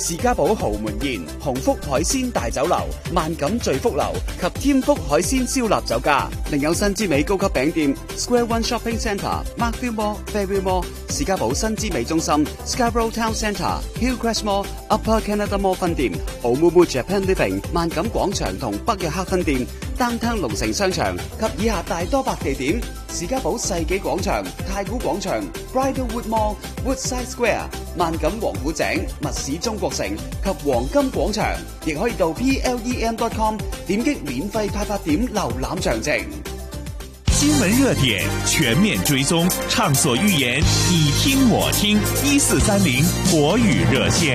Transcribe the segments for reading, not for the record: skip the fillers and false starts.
士嘉堡豪門宴、鴻福海鮮大酒樓、萬錦聚福樓及添福海鮮燒臘酒家，另有新之美高級餅店 Square One Shopping Centre、Markville Mall、Fairview Mall、士嘉堡新之美中心、Scarborough Town Centre、Hillcrest Mall、Upper Canada Mall 分店、Oumuamua Japan Living、萬錦廣場同北約克分店、Downtown 龍城商場及以下大多百地點。士嘉堡世紀廣場、太古廣場、Bridlewood Mall、Woodside Square、萬錦王府井、密市中國城及黃金廣場，亦可以到 plem.com 點擊免費派發點瀏覽詳情。 新聞熱點全面追蹤，暢所欲言，你聽我聽，1430國語熱線。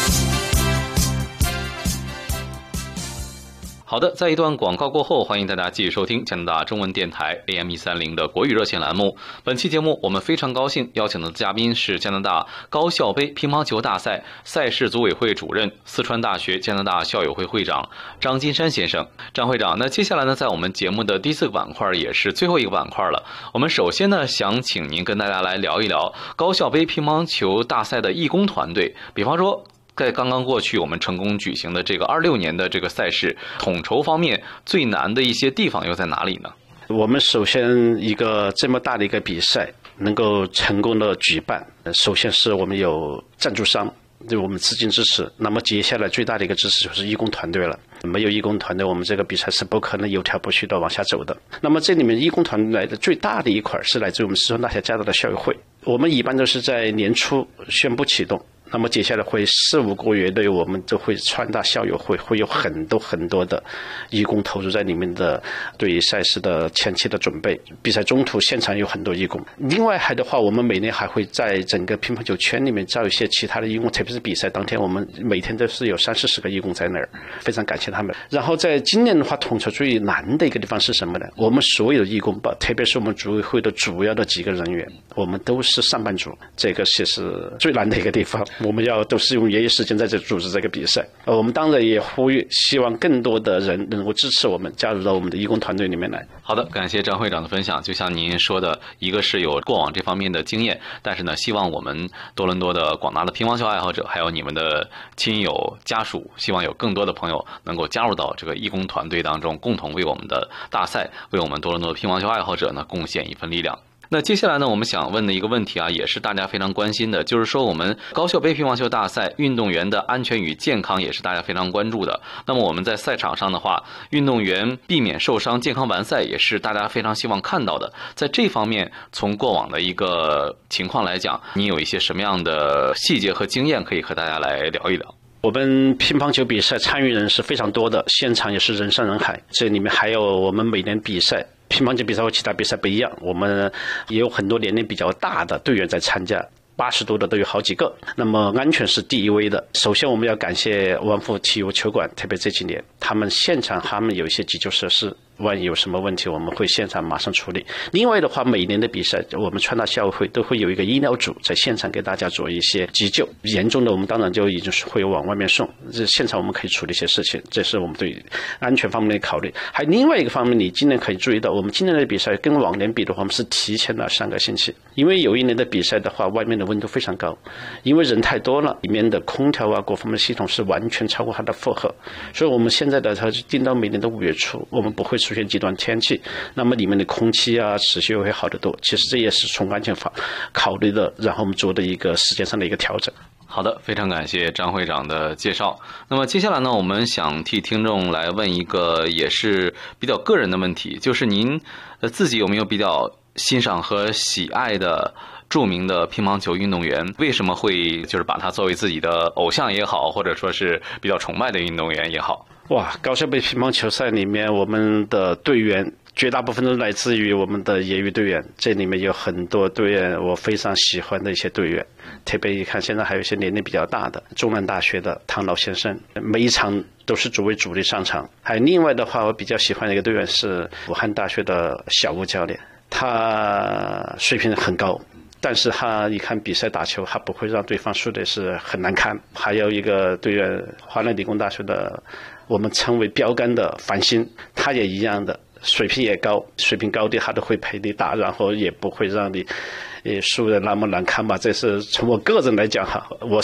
好的，在一段廣告過後，歡迎大家繼續收聽加拿大中文電台 AM130的國語熱線欄目。本期節目我們非常高興邀請的嘉賓是加拿大高校杯乒乓球大賽賽事組委會主任、四川大學加拿大校友會會長張金山先生。張會長，那接下來呢，在我們節目的第4個板塊，也是最後一個板塊了。我們首先呢，想請您跟大家來聊一聊高校杯乒乓球大賽的義工團隊，比方說在剛剛過去我們成功舉行的這個26年的這個賽事，統籌方面最難的一些地方又在哪裡呢？ 我們首先一個這麼大的一個比賽能夠成功的舉辦，首先是我們有贊助商對我們資金支持，那麼接下來最大的一個支持就是義工團隊了。沒有義工團隊，我們這個比賽是不可能有條不紊的往下走的。那麼這裡面義工團隊的最大的一塊是來自於我們四川大學加拿大校友會，我們一般都是在年初宣布啟動。那麼接下來會4-5個月內，我們都會川大校友會會有很多的義工投入在裡面的，對於賽事的前期的準備，比賽中途現場有很多義工。另外還的話，我們每年還會在整個乒乓球圈裡面招一些其他的義工，特別是比賽當天，我們每天都是有30-40個義工在那兒，非常感謝他們。然後在今年的話，統籌最難的一個地方是什麼呢？我們所有的義工吧，特別是我們組委會的主要的幾個人員，我們都是上班族，這個是最難的一個地方。我們要都是用業餘時間在這組織這個比賽，我們當然也呼籲，希望更多的人能夠支持我們，加入到我們的義工團隊裡面來。 好的，感謝張會長的分享。就像您說的，一個是有過往這方面的經驗，但是呢，希望我們多倫多的廣大的乒乓球愛好者，還有你們的親友家屬，希望有更多的朋友能夠加入到這個義工團隊當中，共同為我們的大賽，為我們多倫多的乒乓球愛好者呢貢獻一份力量。那接下來呢，我們想問的一個問題啊，也是大家非常關心的，就是說我們高校杯乒乓球大賽運動員的安全與健康也是大家非常關注的。那麼我們在賽場上的話，運動員避免受傷、健康完賽也是大家非常希望看到的。在這方面，從過往的一個情況來講，你有一些什麼樣的細節和經驗可以和大家來聊一聊？ 我們乒乓球比賽參與人是非常多的，現場也是人山人海。這裡面還有我們每年比賽，乒乓球比賽和其他比賽不一樣，我們也有很多年齡比較大的隊員在參加，80多的都有好幾個。那麼安全是第一位的。首先我們要感謝王府體育球館，特別這幾年他們現場他們有一些急救設施，萬一有什麼問題我們會現場馬上處理。另外的話，每年的比賽我們川大校友會都會有一個醫療組在現場給大家做一些急救，嚴重的我們當然就已經會往外面送，這現場我們可以處理一些事情，這是我們對安全方面的考慮。還有另外一個方面，你今年可以注意到，我們今年的比賽跟往年比的話，我們是提前了3個星期，因為有一年的比賽的話，外面的溫度非常高，因為人太多了，裡面的空調啊各方面系統是完全超過它的負荷，所以我們現在的它是定到每年的5月初，我們不會出現極端天氣，那麼裡面的空氣啊持續會好得多。其實這也是從安全法考慮的，然後我們做的一個時間上的一個調整。 好的，非常感謝張會長的介紹。那麼接下來呢，我們想替聽眾來問一個也是比較個人的問題，就是您自己有沒有比較欣賞和喜愛的著名的乒乓球運動員？為什麼會就是把他作為自己的偶像也好，或者說是比較崇拜的運動員也好？ 哇，高校杯乒乓球賽裡面，我們的隊員絕大部分都來自於我們的業餘隊員，這裡面有很多隊員我非常喜歡的一些隊員，特別一看現在還有一些年齡比較大的，中南大學的唐老先生，每一場都是作為主力上場。還有另外的話，我比較喜歡的一個隊員是武漢大學的小吳教練，他水平很高，但是他一看比賽打球，他不會讓對方輸的是很難看。還有一個隊員，華南理工大學的我們稱為標杆的繁星，他也一樣的水平也高，水平高低他都會陪你打，然後也不會讓你輸的那麼難看吧。這是從我個人來講哈，我